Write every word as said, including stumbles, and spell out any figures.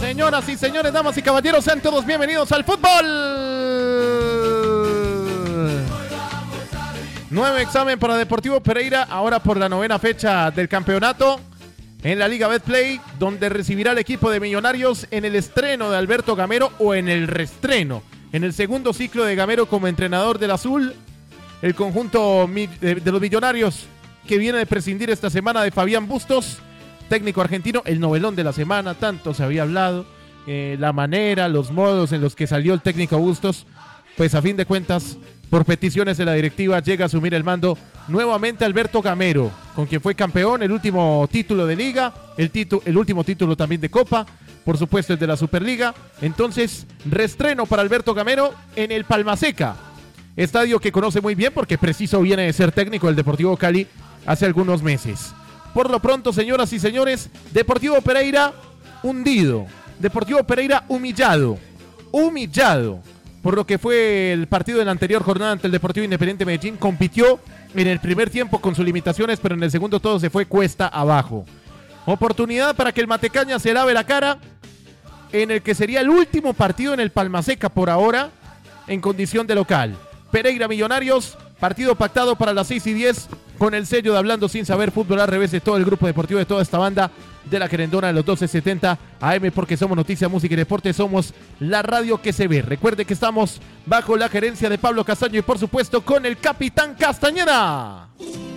Señoras y señores, damas y caballeros, sean todos bienvenidos al fútbol. Nuevo examen para Deportivo Pereira, ahora por la novena fecha del campeonato en la Liga Betplay, donde recibirá el equipo de Millonarios en el estreno de Alberto Gamero o en el reestreno, en el segundo ciclo de Gamero como entrenador del Azul. El conjunto de los Millonarios, que viene de prescindir esta semana de Fabián Bustos, técnico argentino, el novelón de la semana, tanto se había hablado, eh, la manera, los modos en los que salió el técnico Bustos, pues a fin de cuentas, por peticiones de la directiva, llega a asumir el mando nuevamente Alberto Gamero, con quien fue campeón, el último título de Liga, el, titu- el último título también de Copa, por supuesto el de la Superliga. Entonces, reestreno para Alberto Gamero en el Palmaseca, estadio que conoce muy bien porque preciso viene de ser técnico del Deportivo Cali hace algunos meses. Por lo pronto, señoras y señores, Deportivo Pereira hundido, Deportivo Pereira humillado, humillado por lo que fue el partido de la anterior jornada ante el Deportivo Independiente Medellín. Compitió en el primer tiempo con sus limitaciones, pero en el segundo todo se fue cuesta abajo. Oportunidad para que el Matecaña se lave la cara en el que sería el último partido en el Palmaseca por ahora en condición de local. Pereira Millonarios, partido pactado para las seis y diez con el sello de Hablando Sin Saber, fútbol al revés de todo el grupo deportivo de toda esta banda de la querendona de los doce setenta A M, porque somos Noticia, Música y Deporte, somos la radio que se ve. Recuerde que estamos bajo la gerencia de Pablo Castaño y por supuesto con el Capitán Castañeda.